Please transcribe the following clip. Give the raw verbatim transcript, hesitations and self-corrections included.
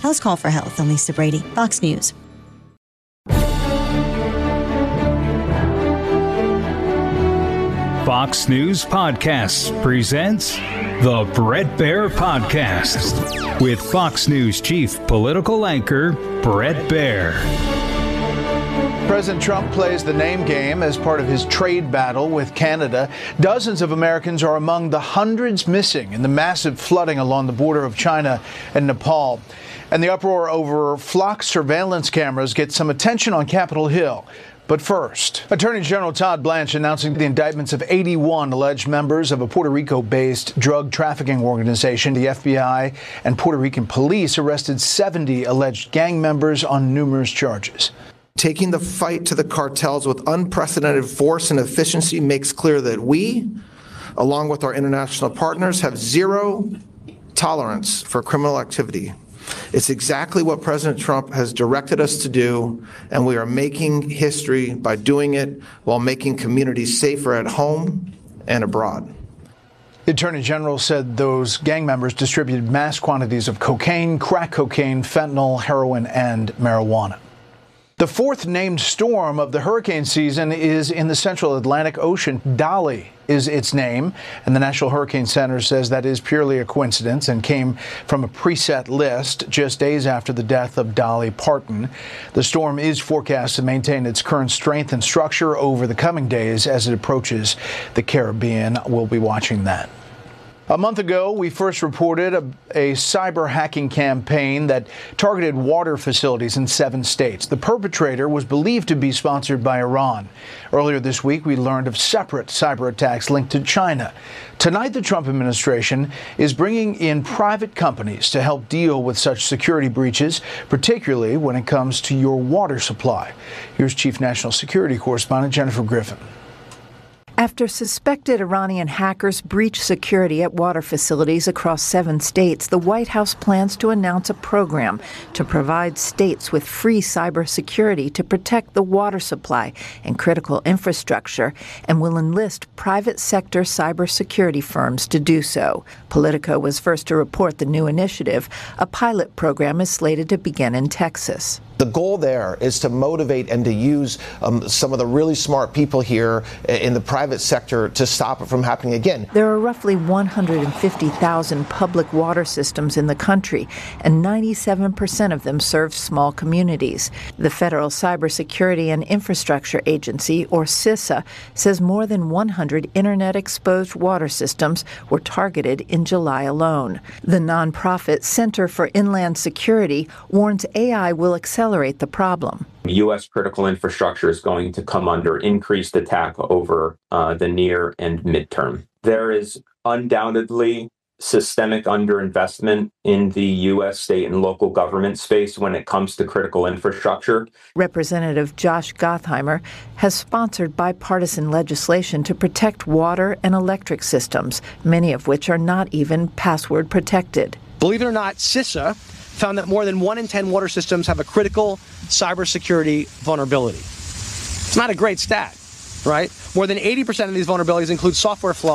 House Call for Health. I'm Lisa Brady, Fox News. Fox News Podcasts presents the Bret Baier Podcast with Fox News chief political anchor Bret Baier. President Trump plays the name game as part of his trade battle with Canada. Dozens of Americans are among the hundreds missing in the massive flooding along the border of China and Nepal. And the uproar over flock surveillance cameras gets some attention on Capitol Hill. But first, Attorney General Todd Blanche announcing the indictments of eighty-one alleged members of a Puerto Rico-based drug trafficking organization. The F B I and Puerto Rican police arrested seventy alleged gang members on numerous charges. Taking the fight to the cartels with unprecedented force and efficiency makes clear that we, along with our international partners, have zero tolerance for criminal activity. It's exactly what President Trump has directed us to do, and we are making history by doing it while making communities safer at home and abroad. The Attorney General said those gang members distributed mass quantities of cocaine, crack cocaine, fentanyl, heroin, and marijuana. The fourth named storm of the hurricane season is in the central Atlantic Ocean. Dolly is its name, and the National Hurricane Center says that is purely a coincidence and came from a preset list just days after the death of Dolly Parton. The storm is forecast to maintain its current strength and structure over the coming days as it approaches the Caribbean. We'll be watching that. A month ago, we first reported a, a cyber hacking campaign that targeted water facilities in seven states. The perpetrator was believed to be sponsored by Iran. Earlier this week, we learned of separate cyber attacks linked to China. Tonight, the Trump administration is bringing in private companies to help deal with such security breaches, particularly when it comes to your water supply. Here's Chief National Security Correspondent Jennifer Griffin. After suspected Iranian hackers breached security at water facilities across seven states, the White House plans to announce a program to provide states with free cybersecurity to protect the water supply and critical infrastructure, and will enlist private sector cybersecurity firms to do so. Politico was first to report the new initiative. A pilot program is slated to begin in Texas. The goal there is to motivate and to use um, some of the really smart people here in the private sector to stop it from happening again. There are roughly one hundred fifty thousand public water systems in the country, and ninety-seven percent of them serve small communities. The Federal Cybersecurity and Infrastructure Agency, or CISA, says more than one hundred internet-exposed water systems were targeted in July alone. The nonprofit Center for Inland Security warns A I will accelerate the problem. U S critical infrastructure is going to come under increased attack over uh, the near and midterm. There is undoubtedly systemic underinvestment in the U S state and local government space when it comes to critical infrastructure. Representative Josh Gottheimer has sponsored bipartisan legislation to protect water and electric systems, many of which are not even password protected. Believe it or not, CISA found that more than one in ten water systems have a critical cybersecurity vulnerability. It's not a great stat, right? More than eighty percent of these vulnerabilities include software flaws